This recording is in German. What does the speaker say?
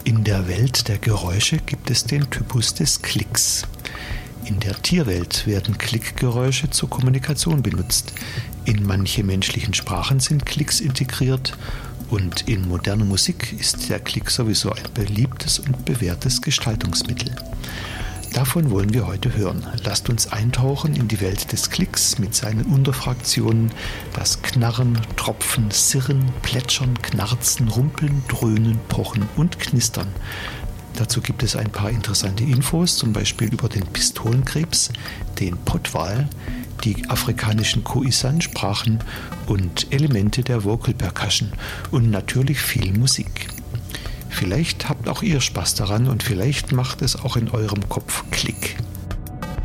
In der Welt der Geräusche gibt es den Typus des Klicks. In der Tierwelt werden Klickgeräusche zur Kommunikation benutzt. In manche menschlichen Sprachen sind Klicks integriert und in moderner Musik ist der Klick sowieso ein beliebtes und bewährtes Gestaltungsmittel. Davon wollen wir heute hören. Lasst uns eintauchen in die Welt des Klicks mit seinen Unterfraktionen: das Knarren, Tropfen, Sirren, Plätschern, Knarzen, Rumpeln, Dröhnen, Pochen und Knistern. Dazu gibt es ein paar interessante Infos, zum Beispiel über den Pistolenkrebs, den Pottwal, die afrikanischen Khoisan-Sprachen und Elemente der Vocal Percussion und natürlich viel Musik. Vielleicht habt auch ihr Spaß daran und vielleicht macht es auch in eurem Kopf Klick.